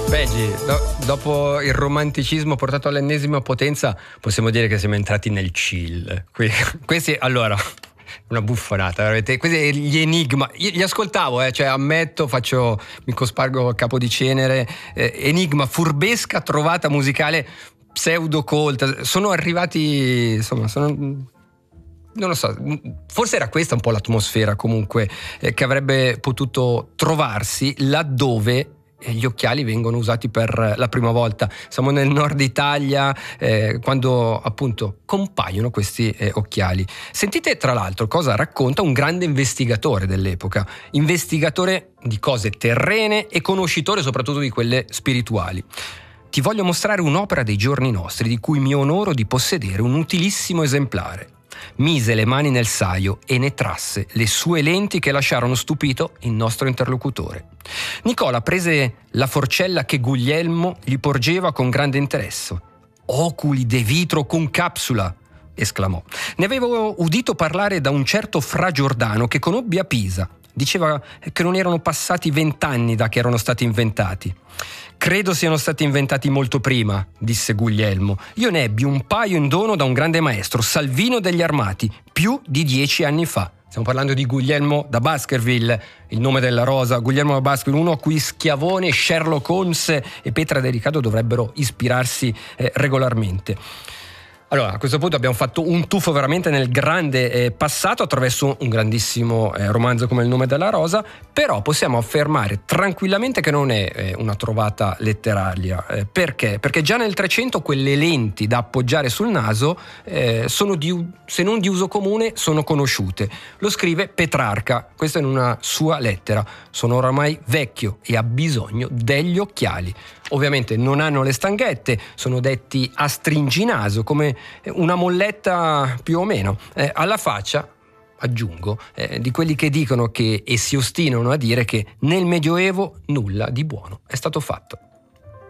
Beggi, dopo il romanticismo portato all'ennesima potenza, possiamo dire che siamo entrati nel chill. Questi, allora, una buffonata, veramente. Questi gli Enigma, li ascoltavo, cioè ammetto, mi cospargo il capo di cenere. Enigma, furbesca trovata musicale pseudo colta. Sono arrivati, insomma, non lo so, forse era questa un po' l'atmosfera comunque che avrebbe potuto trovarsi laddove gli occhiali vengono usati per la prima volta. Siamo nel nord Italia, quando appunto compaiono questi occhiali. Sentite tra l'altro cosa racconta un grande investigatore dell'epoca, investigatore di cose terrene e conoscitore soprattutto di quelle spirituali. Ti voglio mostrare un'opera dei giorni nostri di cui mi onoro di possedere un utilissimo esemplare. Mise le mani nel saio e ne trasse le sue lenti che lasciarono stupito il nostro interlocutore. Nicola prese la forcella che Guglielmo gli porgeva con grande interesse. «Oculi de vitro con capsula!» esclamò. Ne avevo udito parlare da un certo Fra Giordano che conobbi a Pisa. Diceva che non erano passati 20 anni da che erano stati inventati. «Credo siano stati inventati molto prima», disse Guglielmo. «Io ne ebbi un paio in dono da un grande maestro, Salvino degli Armati, più di 10 anni fa». Stiamo parlando di Guglielmo da Baskerville, il nome della rosa, Guglielmo da Baskerville, uno a cui Schiavone, Sherlock Holmes e Petra De Riccardo dovrebbero ispirarsi regolarmente. Allora, a questo punto abbiamo fatto un tuffo veramente nel grande passato attraverso un grandissimo romanzo come Il nome della rosa, però possiamo affermare tranquillamente che non è una trovata letteraria. Perché? Perché già nel 300 quelle lenti da appoggiare sul naso sono se non di uso comune, sono conosciute. Lo scrive Petrarca, questo in una sua lettera. «Sono oramai vecchio e ha bisogno degli occhiali». Ovviamente non hanno le stanghette, sono detti a stringinaso, come una molletta più o meno. Alla faccia, aggiungo, di quelli che dicono che e si ostinano a dire che nel Medioevo nulla di buono è stato fatto.